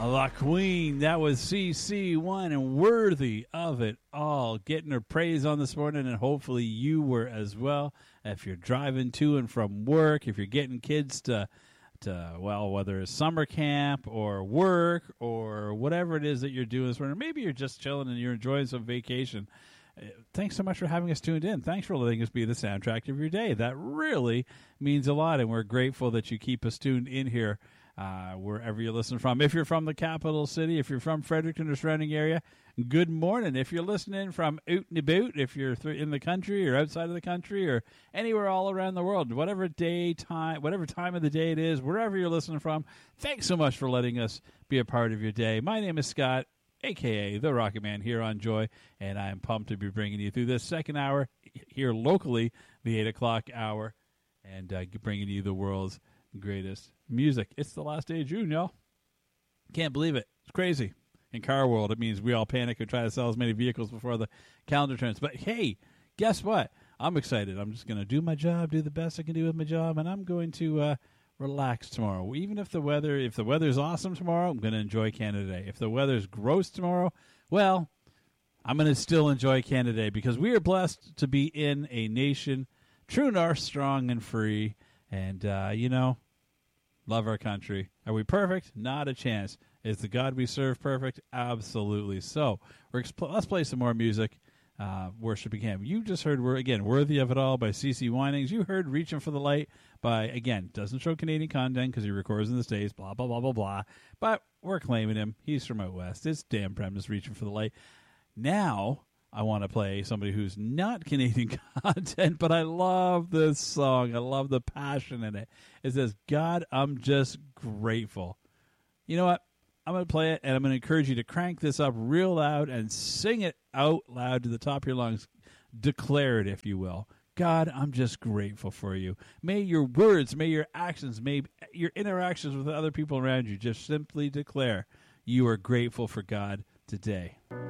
La Queen, that was CC1 and Worthy of It All. Getting her praise on this morning, and hopefully you were as well. If you're driving to and from work, if you're getting kids to well, whether it's summer camp or work or whatever it is that you're doing this morning, maybe you're just chilling and you're enjoying some vacation. Thanks so much for having us tuned in. Thanks for letting us be the soundtrack of your day. That really means a lot, and we're grateful that you keep us tuned in here wherever you're listening from. If you're from the capital city, if you're from Fredericton or surrounding area, good morning. If you're listening from out and about, if you're in the country or outside of the country or anywhere all around the world, whatever time of the day it is, wherever you're listening from, thanks so much for letting us be a part of your day. My name is Scott, a.k.a. The Rocket Man, here on Joy, and I'm pumped to be bringing you through this second hour here locally, the 8 o'clock hour, and bringing you the world's greatest music. It's the last day of June, y'all. Can't believe it. It's crazy. In car world, it means we all panic and try to sell as many vehicles before the calendar turns. But hey, guess what? I'm excited. I'm just going to do my job, do the best I can do with my job, and I'm going to relax tomorrow. Even if the weather's awesome tomorrow, I'm going to enjoy Canada Day. If the weather's gross tomorrow, well, I'm going to still enjoy Canada Day because we are blessed to be in a nation true north, strong and free, and love our country. Are we perfect? Not a chance. Is the God we serve perfect? Absolutely. So let's play some more music. Worshiping Him. You just heard, Worthy of It All by CC Winings. You heard Reaching for the Light by, again, doesn't show Canadian content because he records in the States, blah, blah, blah, blah, blah. But we're claiming him. He's from out west. It's Dan Premis, Reaching for the Light. Now, I want to play somebody who's not Canadian content, but I love this song. I love the passion in it. It says, God, I'm just grateful. You know what? I'm going to play it, and I'm going to encourage you to crank this up real loud and sing it out loud to the top of your lungs. Declare it, if you will. God, I'm just grateful for you. May your words, may your actions, may your interactions with other people around you just simply declare you are grateful for God today.